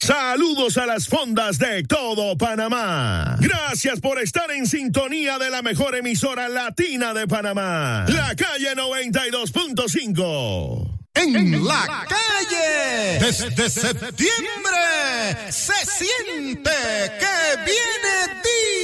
Saludos a las fondas de todo Panamá. Gracias por estar en sintonía de la mejor emisora latina de Panamá. La Calle 92.5. En la calle, desde septiembre, se siente que viene día.